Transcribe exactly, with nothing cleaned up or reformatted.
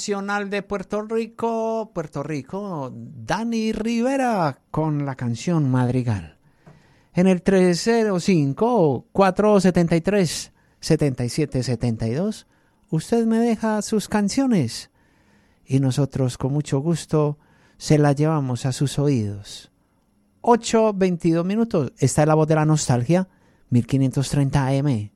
Nacional de Puerto Rico, Puerto Rico, Dani Rivera con la canción Madrigal. En el tres cero cinco, cuatro siete tres, siete siete siete dos, usted me deja sus canciones y nosotros con mucho gusto se las llevamos a sus oídos. ocho veintidós minutos, esta es la voz de la nostalgia, mil quinientos treinta A M.